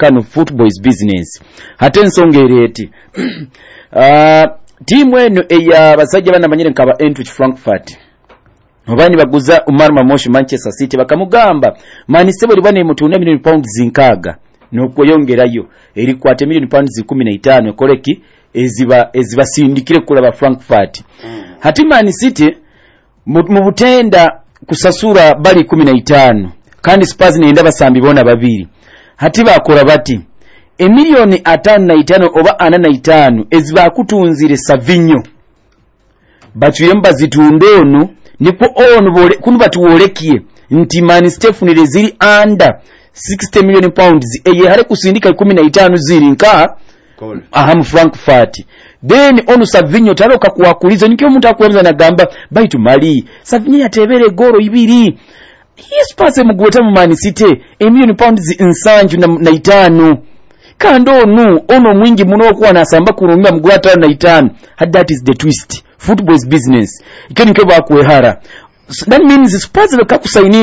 kano football is business ate ensonga ereti timu eno eya basajja banamanyire nkaba Eintracht Frankfurt Obani baguza Umar Mamoshi Manchester City bakamugamba manisebo libane mutunda £1,000,000 zinkaga n'okuyongerayo eri kwate £1,015,000 koleki eziba sindikire kulaba Frankfurt hati Man City mu butenda kusasura bali 15 kandi Spurs nenda basambi bona babiri hati bakola bati £5,000,000 oba £4,500 eziba kutunzire Savinho batuyemba zitunde ono nipo ono kunu batuwolekie nti Man Stephen ziri under £60,000,000 eye hale kusindika 15 ziri nka aham Frankfurt then ono Savinho taloka kuwakulizo nikyo omuntu akwemza nagamba baitu mali Savinho yatebere goro ibiri Spurs mugweta mu Man City £1,000,000 nsanju na 5 kando ono mwingi muno okuwa nasamba kurumia mugwata na 5 that is the twist football is business ikeni ke bakwehara that means Spurs lokakusaini